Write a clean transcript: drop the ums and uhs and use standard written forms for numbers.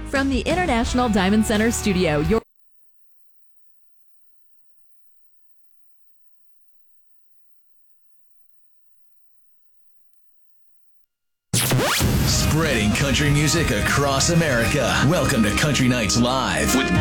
From the International Diamond Center Studio, your Spreading country music across America. Welcome to Country Nights Live with